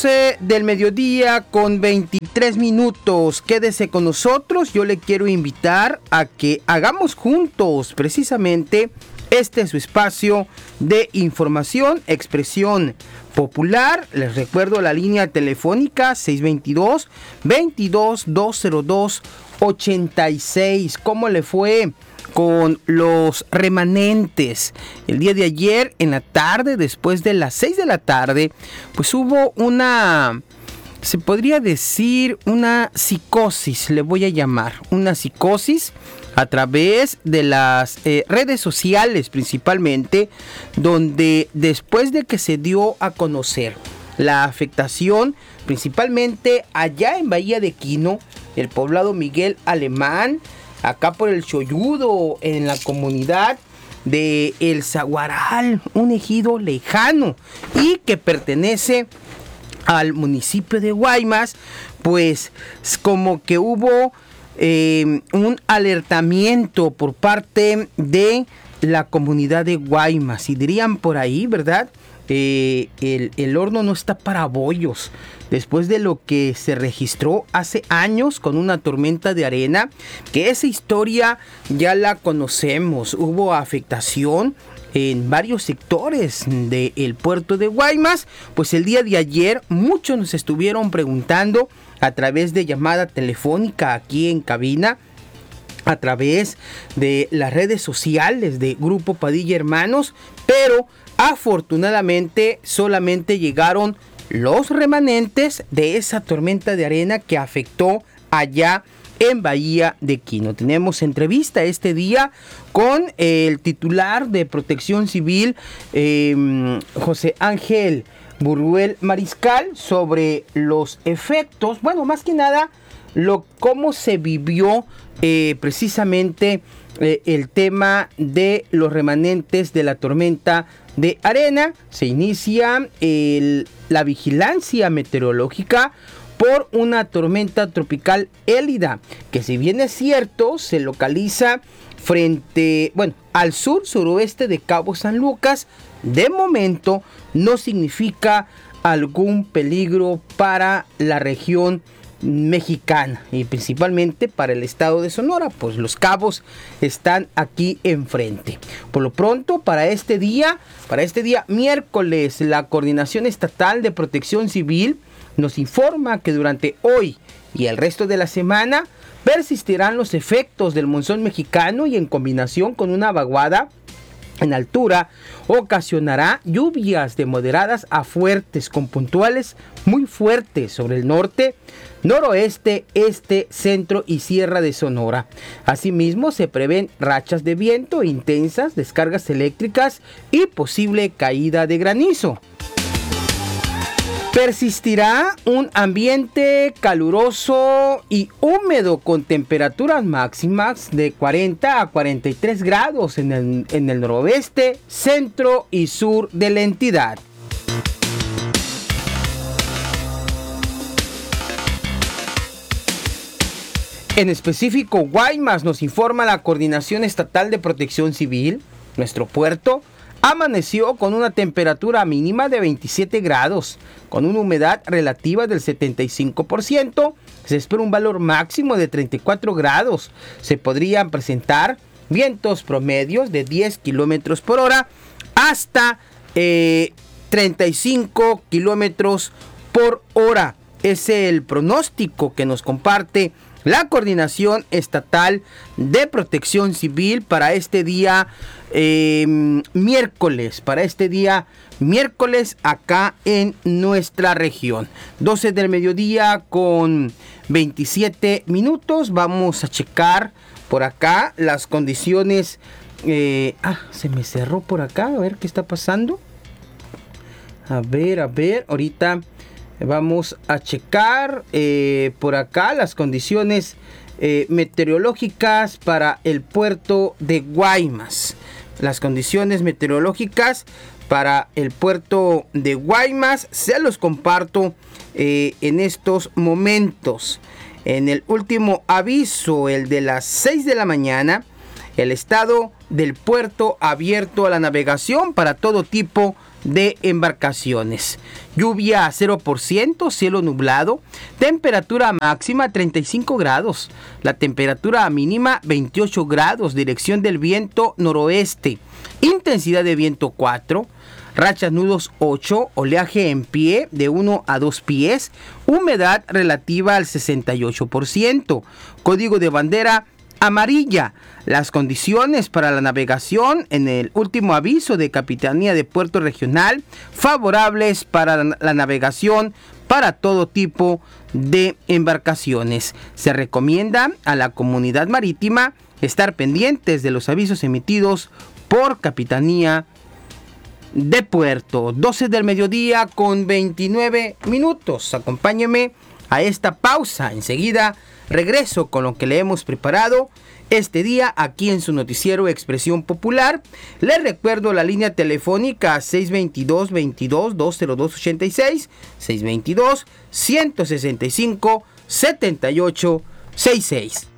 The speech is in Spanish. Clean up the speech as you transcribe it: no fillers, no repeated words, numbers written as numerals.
12 del mediodía con 23 minutos. Quédese con nosotros. Yo le quiero invitar a que hagamos juntos precisamente este es su espacio de información, expresión popular. Les recuerdo la línea telefónica 622-22-202-86. ¿Cómo le fue con los remanentes? El día de ayer en la tarde, después de las 6 de la tarde, pues hubo una, se podría decir, una psicosis, le voy a llamar, una psicosis a través de las redes sociales principalmente, donde después de que se dio a conocer la afectación, principalmente allá en Bahía de Quino, el poblado Miguel Alemán, acá por el Cholludo, en la comunidad de El Zaguaral, un ejido lejano y que pertenece al municipio de Guaymas, pues como que hubo un alertamiento por parte de la comunidad de Guaymas, y dirían por ahí, ¿verdad? El horno no está para bollos. Después de lo que se registró hace años con una tormenta de arena, que esa historia ya la conocemos, hubo afectación en varios sectores del puerto de Guaymas. Pues el día de ayer muchos nos estuvieron preguntando a través de llamada telefónica aquí en cabina, a través de las redes sociales de Grupo Padilla Hermanos, pero afortunadamente solamente llegaron los remanentes de esa tormenta de arena que afectó allá en Bahía de Quino. Tenemos entrevista este día con el titular de Protección Civil, José Ángel Burruel Mariscal, sobre los efectos, bueno, más que nada, cómo se vivió precisamente el tema de los remanentes de la tormenta de arena. Se inicia la vigilancia meteorológica por una tormenta tropical Élida, que si bien es cierto, se localiza al sur-suroeste de Cabo San Lucas. De momento no significa algún peligro para la región mexicana y principalmente para el estado de Sonora, pues los cabos están aquí enfrente. Por lo pronto, para este día miércoles, la Coordinación Estatal de Protección Civil nos informa que durante hoy y el resto de la semana persistirán los efectos del monzón mexicano, y en combinación con una vaguada en altura ocasionará lluvias de moderadas a fuertes, con puntuales muy fuertes sobre el norte, noroeste, este, centro y sierra de Sonora. Asimismo, se prevén rachas de viento intensas, descargas eléctricas y posible caída de granizo. Persistirá un ambiente caluroso y húmedo con temperaturas máximas de 40 a 43 grados en el noroeste, centro y sur de la entidad. En específico, Guaymas, nos informa la Coordinación Estatal de Protección Civil, nuestro puerto amaneció con una temperatura mínima de 27 grados, con una humedad relativa del 75%. Se espera un valor máximo de 34 grados. Se podrían presentar vientos promedios de 10 kilómetros por hora hasta 35 kilómetros por hora. Es el pronóstico que nos comparte la Coordinación Estatal de Protección Civil para este día miércoles, acá en nuestra región. 12 del mediodía con 27 minutos. Vamos a checar por acá las condiciones. Se me cerró por acá, a ver qué está pasando. A ver, ahorita vamos a checar por acá las condiciones meteorológicas para el puerto de Guaymas. Las condiciones meteorológicas para el puerto de Guaymas se los comparto en estos momentos. En el último aviso, el de las 6 de la mañana, el estado del puerto abierto a la navegación para todo tipo de embarcaciones. Lluvia 0%, cielo nublado, temperatura máxima 35 grados, la temperatura mínima 28 grados, dirección del viento noroeste, intensidad de viento 4, rachas nudos 8, oleaje en pie de 1 a 2 pies, humedad relativa al 68%, código de bandera amarilla. Las condiciones para la navegación en el último aviso de Capitanía de Puerto Regional, favorables para la navegación para todo tipo de embarcaciones. Se recomienda a la comunidad marítima estar pendientes de los avisos emitidos por Capitanía de Puerto. 12 del mediodía con 29 minutos. Acompáñeme a esta pausa. Enseguida regreso con lo que le hemos preparado este día aquí en su noticiero Expresión Popular. Les recuerdo la línea telefónica 622-22-202-86, 622-165-7866.